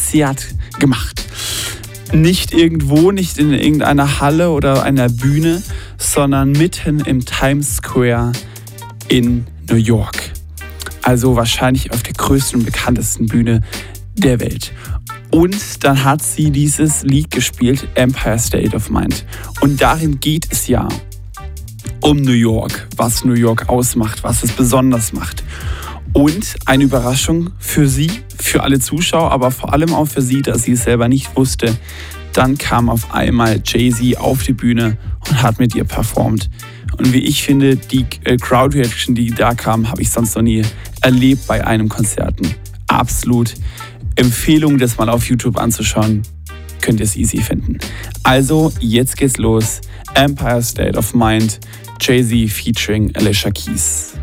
Konzert gemacht. Nicht irgendwo, nicht in irgendeiner Halle oder einer Bühne, sondern mitten im Times Square in New York. Also wahrscheinlich auf der größten und bekanntesten Bühne der Welt. Und dann hat sie dieses Lied gespielt, Empire State of Mind. Und darin geht es ja um New York, was New York ausmacht, was es besonders macht. Und eine Überraschung für sie, für alle Zuschauer, aber vor allem auch für sie, dass sie es selber nicht wusste. Dann kam auf einmal Jay-Z auf die Bühne und hat mit ihr performt. Und wie ich finde, die Crowd-Reaction, die da kam, habe ich sonst noch nie erlebt bei einem Konzerten. Absolut Empfehlung, das mal auf YouTube anzuschauen. Könnt ihr es easy finden. Also, jetzt geht's los. Empire State of Mind, Jay-Z featuring Alicia Keys.